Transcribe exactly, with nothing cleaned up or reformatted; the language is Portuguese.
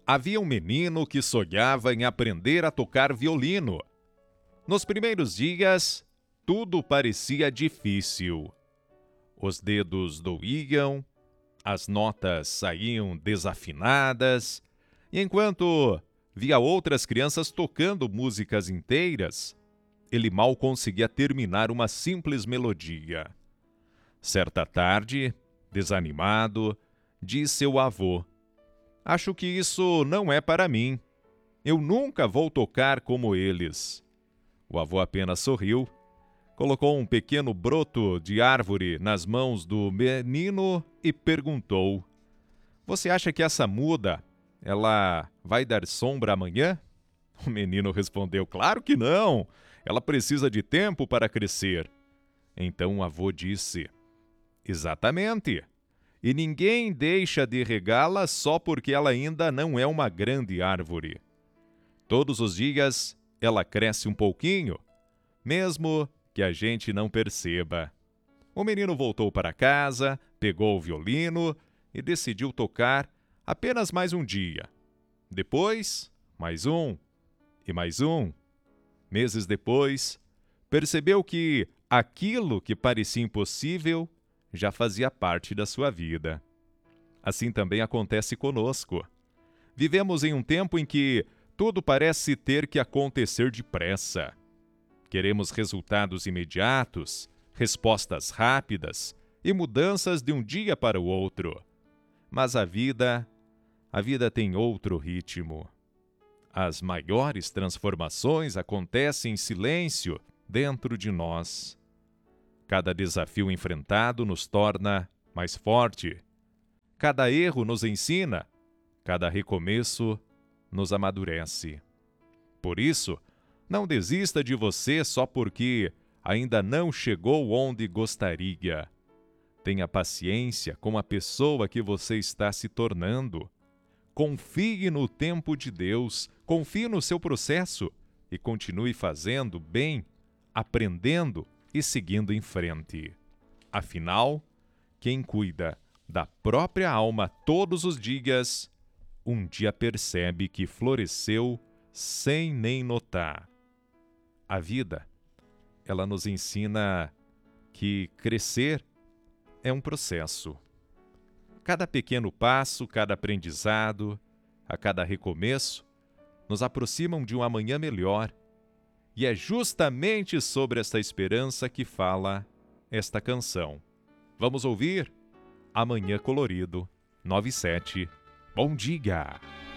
Havia um menino que sonhava em aprender a tocar violino. Nos primeiros dias, tudo parecia difícil. Os dedos doíam, as notas saíam desafinadas, e enquanto via outras crianças tocando músicas inteiras, ele mal conseguia terminar uma simples melodia. Certa tarde, desanimado, disse ao avô: "Acho que isso não é para mim. Eu nunca vou tocar como eles." O avô apenas sorriu, colocou um pequeno broto de árvore nas mãos do menino e perguntou: "Você acha que essa muda, ela vai dar sombra amanhã?" O menino respondeu: "Claro que não! Ela precisa de tempo para crescer." Então o avô disse: "Exatamente. E ninguém deixa de regá-la só porque ela ainda não é uma grande árvore. Todos os dias ela cresce um pouquinho, mesmo que a gente não perceba." O menino voltou para casa, pegou o violino e decidiu tocar apenas mais um dia. Depois, mais um e mais um. Meses depois, percebeu que aquilo que parecia impossível já fazia parte da sua vida. Assim também acontece conosco. Vivemos em um tempo em que tudo parece ter que acontecer depressa. Queremos resultados imediatos, respostas rápidas e mudanças de um dia para o outro. Mas a vida, a vida tem outro ritmo. As maiores transformações acontecem em silêncio dentro de nós. Cada desafio enfrentado nos torna mais forte. Cada erro nos ensina, cada recomeço nos amadurece. Por isso, não desista de você só porque ainda não chegou onde gostaria. Tenha paciência com a pessoa que você está se tornando. Confie no tempo de Deus, confie no seu processo e continue fazendo bem, aprendendo e seguindo em frente. Afinal, quem cuida da própria alma todos os dias, um dia percebe que floresceu sem nem notar. A vida, ela nos ensina que crescer é um processo. Cada pequeno passo, cada aprendizado, a cada recomeço, nos aproximam de um amanhã melhor. E é justamente sobre esta esperança que fala esta canção. Vamos ouvir? Amanhã Colorido, noventa e sete. Bom dia!